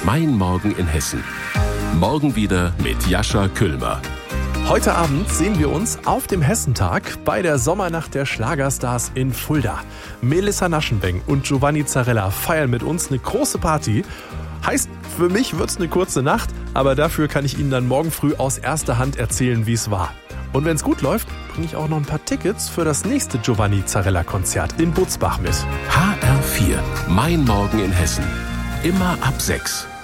Mein Morgen in Hessen. Morgen wieder mit Jascha Küllmer. Heute Abend sehen wir uns auf dem Hessentag bei der Sommernacht der Schlagerstars in Fulda. Melissa Naschenbeng und Giovanni Zarella feiern mit uns eine große Party. Heißt, für mich wird's eine kurze Nacht, aber dafür kann ich Ihnen dann morgen früh aus erster Hand erzählen, wie es war. Und wenn es gut läuft, bringe ich auch noch ein paar Tickets für das nächste Giovanni Zarella-Konzert in Butzbach mit. HR4, Mein Morgen in Hessen. Immer ab 6.